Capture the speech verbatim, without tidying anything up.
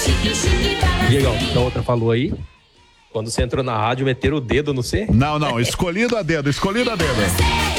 Diegão, a outra falou aí. Quando você entrou na rádio, meteram o dedo no C? Não, não, escolhido a dedo, escolhido a dedo.